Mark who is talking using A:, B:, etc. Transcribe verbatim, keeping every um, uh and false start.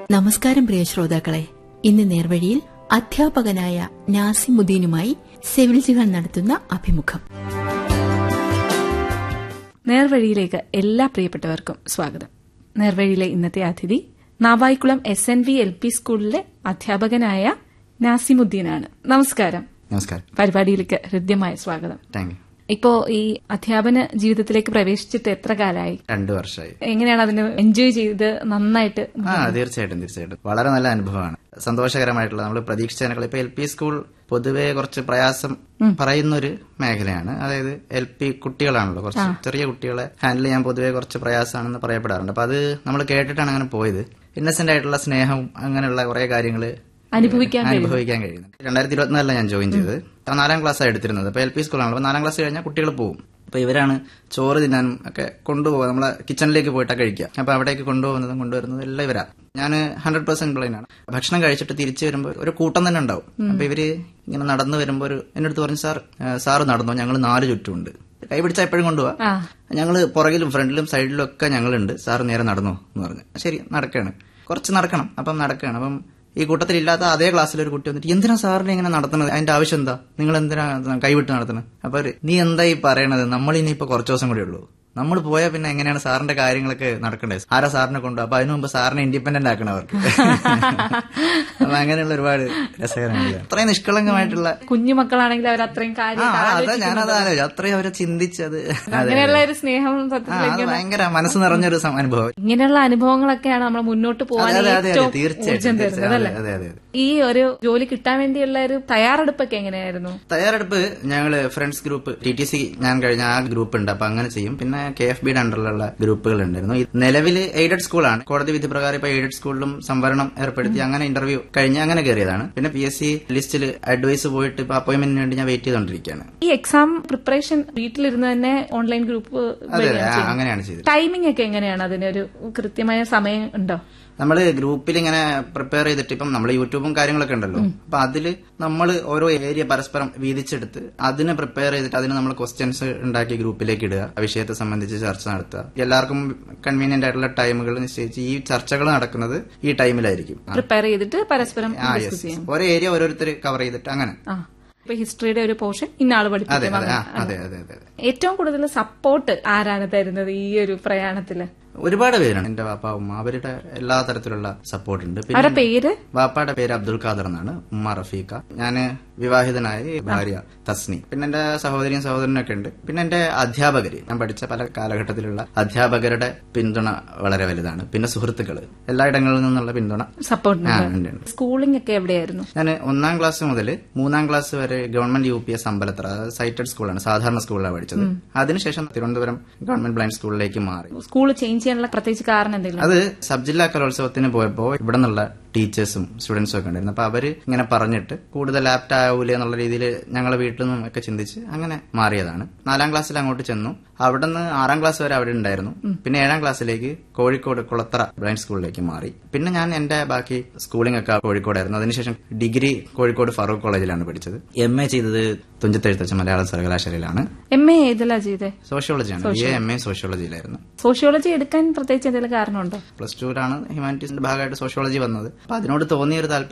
A: നമസ്കാരം പ്രിയ ശ്രോതാക്കളെ, ഇന്ന് നേർവഴിയിൽ അധ്യാപകനായ നാസിമുദ്ദീനുമായി സെവിൽ ജിഹാൻ നടത്തുന്ന അഭിമുഖം.
B: നേർവഴിയിലേക്ക് എല്ലാ പ്രിയപ്പെട്ടവർക്കും സ്വാഗതം. നേർവഴിയിലെ ഇന്നത്തെ അതിഥി Navaikulam S N V L P സ്കൂളിലെ അധ്യാപകനായ നാസിമുദ്ദീനാണ്. നമസ്കാരം.
C: നമസ്കാരം.
B: പരിപാടിയിലേക്ക് ഹൃദ്യമായ സ്വാഗതം.
C: Thank you.
B: ഇപ്പോ ഈ അധ്യാപന ജീവിതത്തിലേക്ക് പ്രവേശിച്ചിട്ട് എത്ര കാലമായി?
C: രണ്ടു വർഷമായി.
B: എങ്ങനെയാണ് അതിന് എൻജോയ് ചെയ്ത് നന്നായിട്ട്?
C: ആ തീർച്ചയായിട്ടും തീർച്ചയായിട്ടും വളരെ നല്ല അനുഭവമാണ്. സന്തോഷകരമായിട്ടുള്ള, നമ്മൾ പ്രതീക്ഷിച്ചതിനേക്കാൾ ഇപ്പൊ എൽ പി സ്കൂൾ പൊതുവെ കുറച്ച് പ്രയാസം പറയുന്ന ഒരു മേഖലയാണ്. അതായത് എൽ പി കുട്ടികളാണല്ലോ, കുറച്ച് ചെറിയ കുട്ടികളെ ഹാൻഡിൽ ചെയ്യാൻ പൊതുവെ കുറച്ച് പ്രയാസമാണെന്ന് പറയപ്പെടാറുണ്ട്. അപ്പൊ അത് നമ്മൾ കേട്ടിട്ടാണ് അങ്ങനെ പോയത്. ഇന്നസെന്റ് ആയിട്ടുള്ള സ്നേഹം, അങ്ങനെയുള്ള കുറെ കാര്യങ്ങള്
B: അനുഭവിക്കാൻ
C: അനുഭവിക്കാൻ കഴിയുന്നത്. രണ്ടായിരത്തി ഇരുപത്തിനാലിലാണ് ഞാൻ ജോയിൻ ചെയ്തത്. നാലാം ക്ലാസ്സാണ് എടുത്തിരുന്നത്. അപ്പൊ എൽ പി സ്കൂളാണല്ലോ. അപ്പൊ നാലാം ക്ലാസ് കഴിഞ്ഞാൽ കുട്ടികൾ പോകും. അപ്പൊ ഇവരാണ് ചോറ് തിന്നാനും ഒക്കെ കൊണ്ടുപോകുക. നമ്മളെ കിച്ചണിലേക്ക് പോയിട്ടാണ് കഴിക്കുക. അപ്പൊ അവിടേക്ക് കൊണ്ടുപോകുന്നതും കൊണ്ടുവരുന്നതും എല്ലാം ഇവരാ. ഞാൻ ഹൺഡ്രഡ് പെർസെന്റ് പ്ലെയിൻ ആണ്. ഭക്ഷണം കഴിച്ചിട്ട് തിരിച്ചു വരുമ്പോൾ ഒരു കൂട്ടം തന്നെ ഉണ്ടാവും. അപ്പൊ ഇവര് ഇങ്ങനെ നടന്നു വരുമ്പോൾ ഒരു എന്റെ അടുത്ത് പറഞ്ഞു, സാർ സാറ് നടന്നോ, ഞങ്ങൾ നാല് ചുറ്റുമുണ്ട്. കൈ പിടിച്ചാൽ എപ്പോഴും കൊണ്ടുപോവാ. ഞങ്ങള് പുറകിലും ഫ്രണ്ടിലും സൈഡിലും ഒക്കെ ഞങ്ങളുണ്ട്, സാറ് നേരെ നടന്നോ എന്ന് പറഞ്ഞു. ശരി, നടക്കാണ്. കുറച്ച് നടക്കണം. അപ്പം നടക്കാണ്. അപ്പം ഈ കൂട്ടത്തിൽ ഇല്ലാത്ത അതേ ക്ലാസ്സിൽ ഒരു കുട്ടി വന്നിട്ട്, എന്തിനാ സാറിനെ ഇങ്ങനെ നടത്തുന്നത്, അതിന്റെ ആവശ്യം എന്താ, നിങ്ങൾ എന്തിനാ കൈവിട്ട് നടത്തുന്നത്? അപ്പൊ നീ എന്താ ഈ പറയണത്, നമ്മൾ ഇനിയിപ്പോ കുറച്ചു ദിവസം കൂടെ ഉള്ളൂ, നമ്മൾ പോയാൽ പിന്നെ എങ്ങനെയാണ് സാറിന്റെ കാര്യങ്ങളൊക്കെ നടക്കണ്ടേ, ആരാ സാറിനെ കൊണ്ടു. അപ്പൊ അതിനു മുമ്പ് സാറിനെ ഇൻഡിപെൻഡന്റ് ആക്കണം അവർക്ക്. അപ്പൊ അങ്ങനെയുള്ള ഒരുപാട് രസകരമാണ്. അത്രയും നിഷ്കളങ്കമായിട്ടുള്ള
B: കുഞ്ഞു മക്കളാണെങ്കിൽ അവർ അത്രയും കാര്യം
C: അതാ ഞാനത് ആലോചിച്ചു. അത്രയും അവരെ ചിന്തിച്ചത്,
B: അങ്ങനെയുള്ള ഒരു സ്നേഹം
C: ഭയങ്കര മനസ്സ് നിറഞ്ഞൊരു അനുഭവം.
B: ഇങ്ങനെയുള്ള അനുഭവങ്ങളൊക്കെയാണ് നമ്മൾ മുന്നോട്ട് പോകാൻ
C: തീർച്ചയായിട്ടും.
B: ഈ ഒരു ജോലി കിട്ടാൻ വേണ്ടിയുള്ള ഒരു തയ്യാറെടുപ്പൊക്കെ എങ്ങനെയായിരുന്നു?
C: തയ്യാറെടുപ്പ് ഞങ്ങള് friends group, T T C ഞാൻ കഴിഞ്ഞ ആ ഗ്രൂപ്പ് ഉണ്ട്. അപ്പൊ അങ്ങനെ ചെയ്യും. പിന്നെ കെ എഫ് ബിയുടെ അണ്ടറിലുള്ള ഗ്രൂപ്പുകൾ ഉണ്ടായിരുന്നു. നിലവിൽ എയ്ഡഡ് സ്കൂളാണ്. കോടതി വിധി പ്രകാരം ഇപ്പൊ എയ്ഡഡ് സ്കൂളിലും സംവരണം ഏർപ്പെടുത്തി അങ്ങനെ ഇന്റർവ്യൂ കഴിഞ്ഞ് അങ്ങനെ കയറിയതാണ്. പിന്നെ പി എസ് സി ലിസ്റ്റിൽ അഡ്വൈസ് പോയിട്ട് ഇപ്പൊ അപ്പോയിന്റ്മെന്റിന് വേണ്ടി ഞാൻ വെയിറ്റ് ചെയ്തോണ്ടിരിക്കുകയാണ്.
B: ഈ എക്സാം പ്രിപ്പറേഷൻ വീട്ടിലിരുന്ന് തന്നെ ഓൺലൈൻ ഗ്രൂപ്പ്
C: അങ്ങനെയാണ് ചെയ്തത്.
B: ടൈമിംഗ് ഒക്കെ എങ്ങനെയാണ്? അതിനൊരു കൃത്യമായ സമയം ഉണ്ടോ?
C: നമ്മള് ഗ്രൂപ്പിൽ ഇങ്ങനെ പ്രിപ്പയർ ചെയ്തിട്ട് ഇപ്പം നമ്മൾ യൂട്യൂബും കാര്യങ്ങളൊക്കെ ഉണ്ടല്ലോ. അപ്പൊ അതില് നമ്മൾ ഓരോ ഏരിയ പരസ്പരം വീതിച്ചെടുത്ത് അതിനെ പ്രിപ്പയർ ചെയ്തിട്ട് അതിന് നമ്മൾ ക്വസ്റ്റ്യൻസ് ഉണ്ടാക്കി ഗ്രൂപ്പിലേക്ക് ഇടുക, വിഷയത്തെ സംബന്ധിച്ച് ചർച്ച നടത്തുക. എല്ലാവർക്കും കൺവീനിയന്റ് ആയിട്ടുള്ള ടൈമുകൾ നിശ്ചയിച്ച് ഈ ചർച്ചകൾ നടക്കുന്നത് ഈ ടൈമിലായിരിക്കും.
B: പ്രിപ്പയർ ചെയ്തിട്ട് പരസ്പരം
C: ഓരോ ഏരിയ ഓരോരുത്തർ കവർ ചെയ്തിട്ട് അങ്ങനെ.
B: ഇപ്പൊ ഹിസ്റ്ററിയുടെ ഒരു പോർഷൻ ഇന്നാള് പഠിപ്പിക്കും. ഏറ്റവും കൂടുതൽ സപ്പോർട്ട് ആരാണ് തരുന്നത് ഈ ഒരു പ്രയാണത്തില്?
C: ഒരുപാട് പേരാണ്. എന്റെ വാപ്പ, ഉമ്മ, അവരുടെ എല്ലാ തരത്തിലുള്ള സപ്പോർട്ട് ഉണ്ട്.
B: പിന്നെ പേര്,
C: വാപ്പയുടെ പേര് അബ്ദുൽ ഖാദർ എന്നാണ്, ഉമ്മ റഫീഖ, ഞാന് വിവാഹിതനായ ഭാര്യ തസ്നി, പിന്നെ എന്റെ സഹോദരിയും സഹോദരനൊക്കെ ഉണ്ട്. പിന്നെ എന്റെ അധ്യാപകര്, ഞാൻ പഠിച്ച പല കാലഘട്ടത്തിലുള്ള അധ്യാപകരുടെ പിന്തുണ വളരെ വലുതാണ്. പിന്നെ സുഹൃത്തുക്കള്, എല്ലായിടങ്ങളിൽ നിന്നുള്ള പിന്തുണ,
B: സപ്പോർട്ട്. സ്കൂളിംഗ് ഒക്കെ എവിടെയായിരുന്നു?
C: ഞാൻ ഒന്നാം ക്ലാസ് മുതൽ മൂന്നാം ക്ലാസ് വരെ government U P S Ambalathra, സൈറ്റഡ് സ്കൂളാണ്, സാധാരണ സ്കൂളിലാണ് പഠിച്ചത്. അതിനുശേഷം തിരുവനന്തപുരം ഗവൺമെന്റ് ബ്ലൈൻഡ് സ്കൂളിലേക്ക് മാറി.
B: സ്കൂൾ ചേഞ്ച് ചെയ്യാനുള്ള പ്രത്യേകിച്ച് കാരണം എന്തെങ്കിലും?
C: അത് സബ് ജില്ലാ കലോത്സവത്തിന് പോയപ്പോ ഇവിടെ നിന്നുള്ള ടീച്ചേഴ്സും സ്റ്റുഡൻസും ഒക്കെ ഉണ്ടായിരുന്നു. അപ്പൊ അവര് ഇങ്ങനെ പറഞ്ഞിട്ട് കൂടുതൽ ആപ്റ്റ് ആവൂലേ എന്നുള്ള രീതിയിൽ ഞങ്ങളെ വീട്ടിൽ നിന്നും ഒക്കെ ചിന്തിച്ച് അങ്ങനെ മാറിയതാണ്. നാലാം ക്ലാസ്സിൽ അങ്ങോട്ട് ചെന്നു. അവിടെ നിന്ന് ആറാം ക്ലാസ് വരെ അവിടെ ഉണ്ടായിരുന്നു. പിന്നെ ഏഴാം ക്ലാസ്സിലേക്ക് കോഴിക്കോട് കുളത്തറ ബ്ലൈൻഡ് സ്കൂളിലേക്ക് മാറി. പിന്നെ ഞാൻ എന്റെ ബാക്കി സ്കൂളിംഗ് ഒക്കെ കോഴിക്കോടായിരുന്നു. അതിനുശേഷം ഡിഗ്രി കോഴിക്കോട് ഫറൂഖ് കോളേജിലാണ് പഠിച്ചത്. എം എ ചെയ്തത് തുഞ്ചത്തെഴുത്തച്ഛൻ മലയാള സർവകലാശാലയിലാണ്.
B: എം എ ഏതിലാ ചെയ്തത്?
C: സോഷ്യോളജിയാണ്. M A സോഷ്യോളജിയിലായിരുന്നു.
B: സോഷ്യോളജി എടുക്കാൻ പ്രത്യേകിച്ച് എന്തെങ്കിലും കാരണമുണ്ടോ?
C: പ്ലസ് ടുവിലാണ് ഹ്യൂമാനിറ്റീസിന്റെ ഭാഗമായിട്ട് സോഷ്യോളജി വന്നത്. അപ്പൊ അതിനോട് തോന്നിയൊരു താല്പര്യം